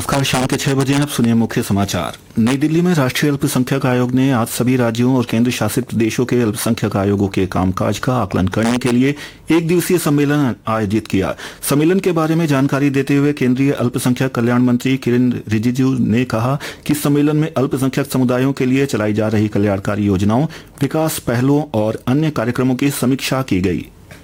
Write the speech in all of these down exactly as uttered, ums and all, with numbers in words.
नमस्कार। शाम के छह बजे आप सुनिए मुख्य समाचार। नई दिल्ली में राष्ट्रीय अल्पसंख्यक आयोग ने आज सभी राज्यों और केंद्र शासित प्रदेशों के अल्पसंख्यक आयोगों के कामकाज का आकलन करने के लिए एक दिवसीय सम्मेलन आयोजित किया। सम्मेलन के बारे में जानकारी देते हुए केंद्रीय अल्पसंख्यक कल्याण मंत्री किरेन रिजिजू ने कहा कि सम्मेलन में अल्पसंख्यक समुदायों के लिए चलाई जा रही कल्याणकारी योजनाओं, विकास पहलों और अन्य कार्यक्रमों की समीक्षा की गई।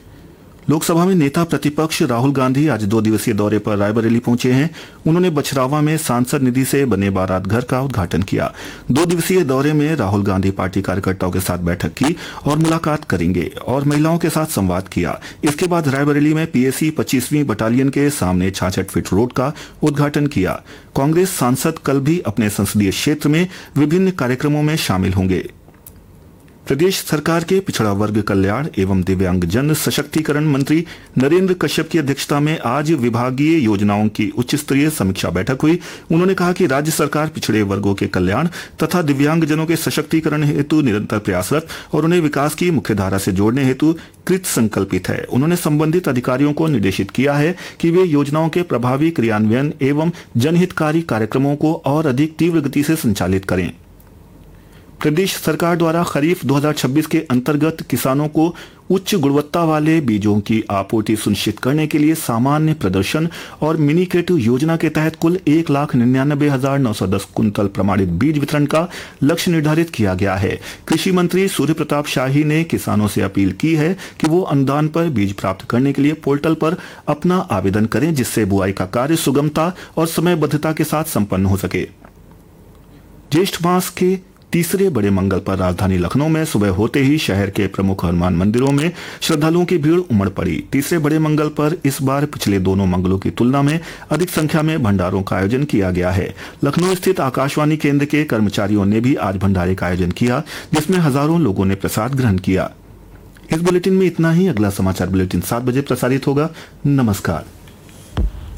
लोकसभा में नेता प्रतिपक्ष राहुल गांधी आज दो दिवसीय दौरे पर रायबरेली पहुंचे हैं। उन्होंने बछरावा में सांसद निधि से बने बारात घर का उद्घाटन किया। दो दिवसीय दौरे में राहुल गांधी पार्टी कार्यकर्ताओं के साथ बैठक की और मुलाकात करेंगे और महिलाओं के साथ संवाद किया। इसके बाद रायबरेली में पीएसी पच्चीसवीं बटालियन के सामने छियासठ फीट रोड का उद्घाटन किया। कांग्रेस सांसद कल भी अपने संसदीय क्षेत्र में विभिन्न कार्यक्रमों में शामिल होंगे। प्रदेश सरकार के पिछड़ा वर्ग कल्याण एवं दिव्यांगजन सशक्तिकरण मंत्री नरेंद्र कश्यप की अध्यक्षता में आज विभागीय योजनाओं की उच्च स्तरीय समीक्षा बैठक हुई। उन्होंने कहा कि राज्य सरकार पिछड़े वर्गों के कल्याण तथा दिव्यांगजनों के सशक्तिकरण हेतु निरंतर प्रयासरत और उन्हें विकास की मुख्यधारा से जोड़ने हेतु कृत संकल्पित है। उन्होंने संबंधित अधिकारियों को निर्देशित किया है कि वे योजनाओं के प्रभावी क्रियान्वयन एवं जनहितकारी कार्यक्रमों को और अधिक तीव्र गति से संचालित करें। प्रदेश सरकार द्वारा खरीफ दो हज़ार छब्बीस के अंतर्गत किसानों को उच्च गुणवत्ता वाले बीजों की आपूर्ति सुनिश्चित करने के लिए सामान्य प्रदर्शन और मिनीकेट योजना के तहत कुल एक लाख निन्यानबे हजार नौ सौ दस कुंतल प्रमाणित बीज वितरण का लक्ष्य निर्धारित किया गया है। कृषि मंत्री सूर्य प्रताप शाही ने किसानों से अपील की है कि वो अनुदान पर बीज प्राप्त करने के लिए पोर्टल पर अपना आवेदन करें, जिससे बुआई का कार्य सुगमता और समयबद्धता के साथ संपन्न हो सके। ज्येष्ठ मास के तीसरे बड़े मंगल पर राजधानी लखनऊ में सुबह होते ही शहर के प्रमुख हनुमान मंदिरों में श्रद्धालुओं की भीड़ उमड़ पड़ी। तीसरे बड़े मंगल पर इस बार पिछले दोनों मंगलों की तुलना में अधिक संख्या में भंडारों का आयोजन किया गया है। लखनऊ स्थित आकाशवाणी केंद्र के कर्मचारियों ने भी आज भंडारे का आयोजन किया, जिसमें हजारों लोगों ने प्रसाद ग्रहण किया। इस बुलेटिन में इतना ही। अगला समाचार बुलेटिन सात बजे प्रसारित होगा। नमस्कार।